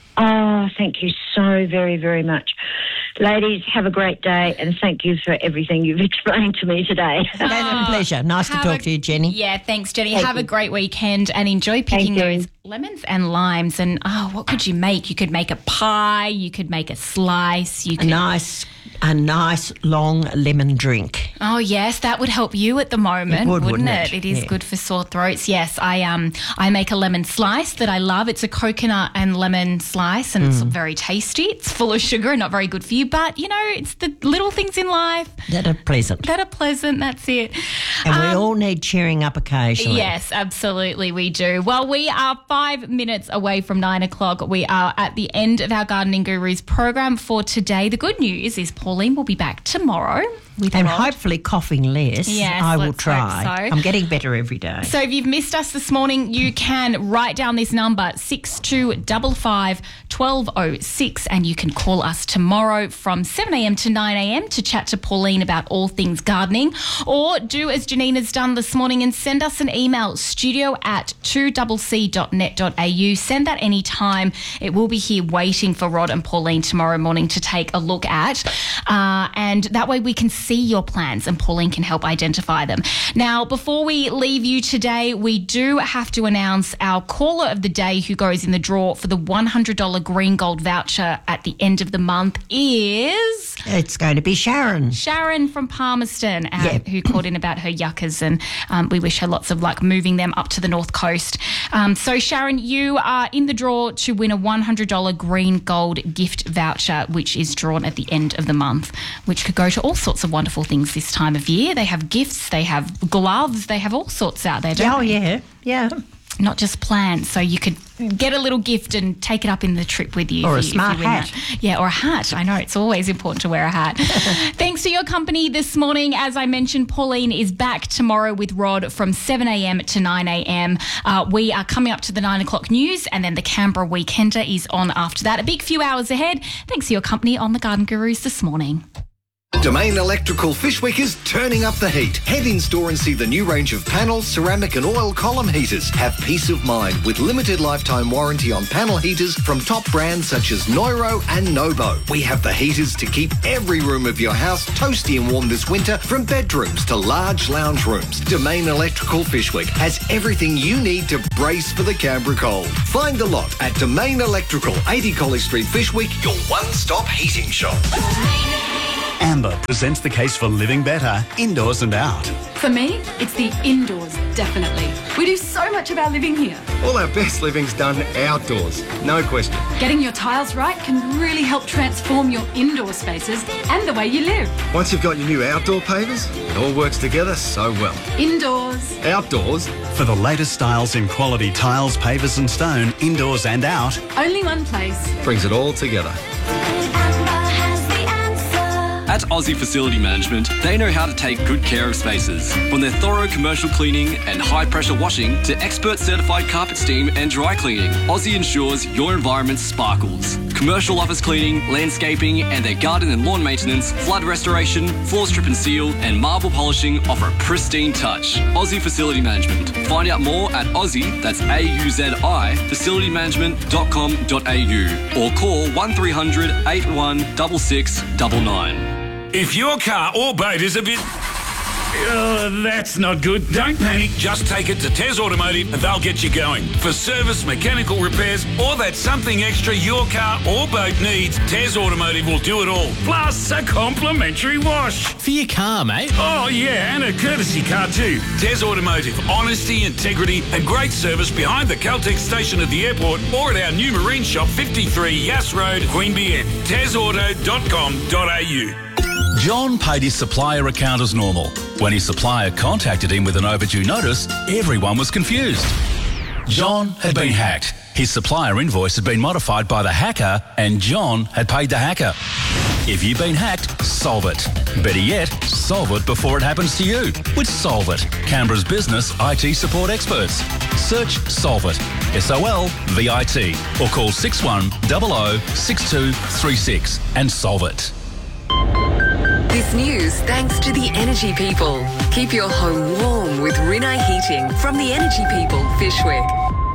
Oh, thank you so very, very much. Ladies, have a great day, and thank you for everything you've explained to me today. It's a pleasure. Nice to Have talk a- to you, Jenny. Yeah, thanks, Jenny. Thank Have a you. great weekend and enjoy picking Thank you. those lemons and limes. And oh, what could you make? You could make a pie. You could make a slice. You A could. nice, a nice long lemon drink. Oh yes, that would help you at the moment, It would, wouldn't wouldn't it? it? It is Yeah. good for sore throats. Yes, I um I make a lemon slice that I love. It's a coconut and lemon slice, and it's Mm. very tasty. It's full of sugar and not very good for you, but you know, it's the little things in life That are pleasant. that are pleasant. That's it. And we Um, all need cheering up occasionally. Yes, absolutely, we do. Well, we are five minutes away from nine o'clock. We are at the end of our Gardening Gurus program for today. The good news is Pauline will be back tomorrow. With And Rod. hopefully coughing less. Yes, I will let's hope try. so. I'm getting better every day. So if you've missed us this morning, you can write down this number, six two five five, one two zero six, and you can call us tomorrow from seven a.m. to nine a.m. to chat to Pauline about all things gardening. Or do as Janina's done this morning and send us an email, studio at two c c dot net dot a u. Send that any time. It will be here waiting for Rod and Pauline tomorrow morning to take a look at. Uh, and that way we can see your plans and Pauline can help identify them. Now, before we leave you today, we do have to announce our caller of the day who goes in the draw for the one hundred dollars Green Gold voucher at the end of the month is... It's going to be Sharon. Sharon. Sharon from Palmerston, uh, Yeah. who called in about her yuccas, and um, we wish her lots of luck moving them up to the North Coast. Um, so, Sharon, you are in the draw to win a one hundred dollars green gold gift voucher, which is drawn at the end of the month, which could go to all sorts of wonderful things this time of year. They have gifts, they have gloves, they have all sorts out there, don't Oh, they? yeah, yeah. Not just plants, so you could get a little gift and take it up in the trip with you. Or if a you- smart if you win hat. that. Yeah, or a hat. I know, it's always important to wear a hat. Thanks for your company this morning. As I mentioned, Pauline is back tomorrow with Rod from seven a.m. to nine a.m. Uh, we are coming up to the nine o'clock news, and then the Canberra Weekender is on after that. A big few hours ahead. Thanks for your company on the Garden Gurus this morning. Domain Electrical Fishwick is turning up the heat. Head in store and see the new range of panel, ceramic and oil column heaters. Have peace of mind with limited lifetime warranty on panel heaters from top brands such as Neuro and Nobo. We have the heaters to keep every room of your house toasty and warm this winter, from bedrooms to large lounge rooms. Domain Electrical Fishwick has everything you need to brace for the Canberra cold. Find the lot at Domain Electrical, eighty College Street, Fishwick, your one-stop heating shop. Amber presents the case for living better, indoors and out. For me, it's the indoors, definitely. We do so much of our living here. All our best living's done outdoors, no question. Getting your tiles right can really help transform your indoor spaces and the way you live. Once you've got your new outdoor pavers, it all works together so well. Indoors. Outdoors. For the latest styles in quality tiles, pavers and stone, indoors and out, Only one place. Brings it all together. At Aussie Facility Management, they know how to take good care of spaces. From their thorough commercial cleaning and high-pressure washing to expert certified carpet steam and dry cleaning, Aussie ensures your environment sparkles. Commercial office cleaning, landscaping, and their garden and lawn maintenance, flood restoration, floor strip and seal, and marble polishing offer a pristine touch. Aussie Facility Management. Find out more at Aussie, that's A U Z I, facility management dot com dot a u, or call one three hundred, eight one six six nine nine. If your car or boat is a bit... Oh, that's not good. Don't panic. Just take it to Tez Automotive and they'll get you going. For service, mechanical repairs, or that something extra your car or boat needs, Tez Automotive will do it all. Plus a complimentary wash. For your car, mate. Oh, yeah, and a courtesy car too. Tez Automotive. Honesty, integrity, and great service behind the Caltex station at the airport or at our new marine shop, fifty-three Yass Road, Queanbeyan. tez auto dot com dot a u. John paid his supplier account as normal. When his supplier contacted him with an overdue notice, everyone was confused. John had been hacked. His supplier invoice had been modified by the hacker, and John had paid the hacker. If you've been hacked, solve it. Better yet, solve it before it happens to you with Solve It, Canberra's business I T support experts. Search Solve It, S O L V I T, or call six one zero zero six two three six and solve it. This news thanks to the Energy People. Keep your home warm with Rinnai Heating from the Energy People, Fishwick.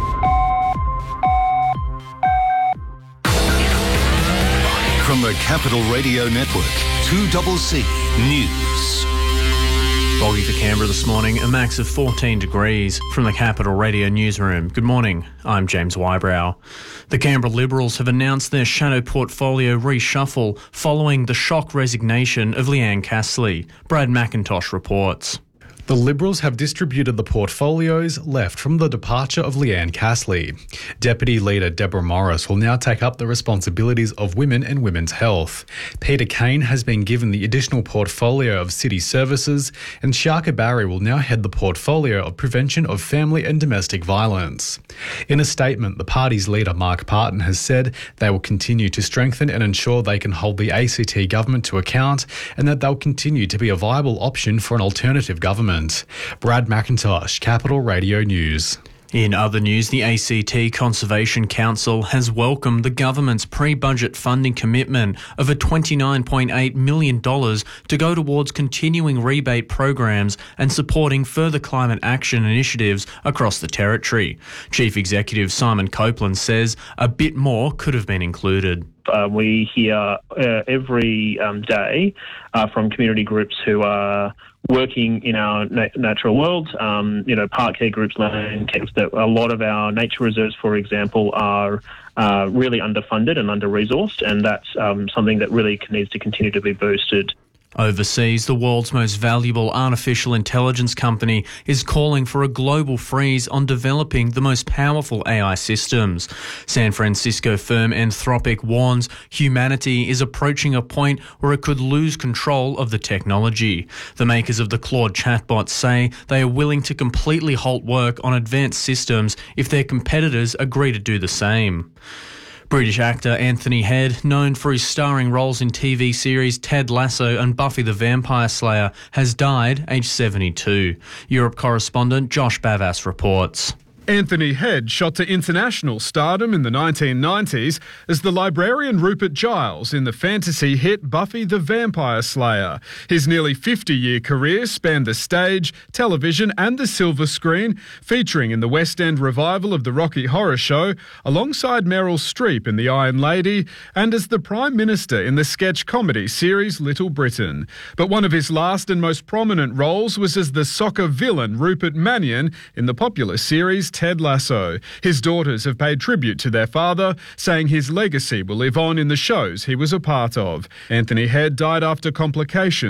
From the Capital Radio Network, two C C News. Foggy for Canberra this morning, a max of fourteen degrees. From the Capital Radio newsroom. Good morning, I'm James Wybrow. The Canberra Liberals have announced their shadow portfolio reshuffle following the shock resignation of Leanne Castley. Brad McIntosh reports. The Liberals have distributed the portfolios left from the departure of Leanne Castley. Deputy Leader Deborah Morris will now take up the responsibilities of women and women's health. Peter Kane has been given the additional portfolio of city services, and Shaka Barry will now head the portfolio of prevention of family and domestic violence. In a statement, the party's leader Mark Parton has said they will continue to strengthen and ensure they can hold the A C T government to account, and that they'll continue to be a viable option for an alternative government. Brad McIntosh, Capital Radio News. In other news, the A C T Conservation Council has welcomed the government's pre-budget funding commitment of a twenty-nine point eight million dollars to go towards continuing rebate programs and supporting further climate action initiatives across the territory. Chief Executive Simon Copeland says a bit more could have been included. Uh, we hear uh, every um, day uh, from community groups who are working in our na- natural world, um, you know, park care groups, land camps, that a lot of our nature reserves, for example, are uh, really underfunded and under-resourced, and that's um, something that really needs to continue to be boosted. Overseas, the world's most valuable artificial intelligence company is calling for a global freeze on developing the most powerful A I systems. San Francisco firm Anthropic warns humanity is approaching a point where it could lose control of the technology. The makers of the Claude chatbot say they are willing to completely halt work on advanced systems if their competitors agree to do the same. British actor Anthony Head, known for his starring roles in T V series Ted Lasso and Buffy the Vampire Slayer, has died aged seventy-two. Europe correspondent Josh Bavas reports. Anthony Head shot to international stardom in the nineteen nineties as the librarian Rupert Giles in the fantasy hit Buffy the Vampire Slayer. His nearly fifty-year career spanned the stage, television and the silver screen, featuring in the West End revival of the Rocky Horror Show, alongside Meryl Streep in The Iron Lady, and as the Prime Minister in the sketch comedy series Little Britain. But one of his last and most prominent roles was as the soccer villain Rupert Mannion in the popular series Ted Lasso. His daughters have paid tribute to their father, saying his legacy will live on in the shows he was a part of. Anthony Head died after complications